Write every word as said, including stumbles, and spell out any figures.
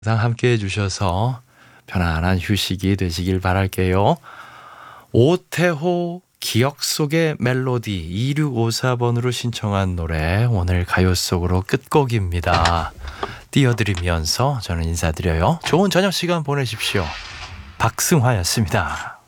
항상 함께 해주셔서 편안한 휴식이 되시길 바랄게요. 오태호 기억 속의 멜로디 이육오사 번으로 신청한 노래 오늘 가요 속으로 끝곡입니다. 띄워드리면서 저는 인사드려요. 좋은 저녁 시간 보내십시오. 박승화였습니다.